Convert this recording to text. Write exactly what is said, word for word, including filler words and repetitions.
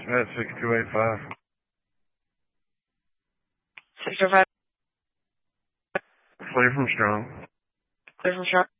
At six two eight five. six oh five. Clear from Strong. Clear from Strong.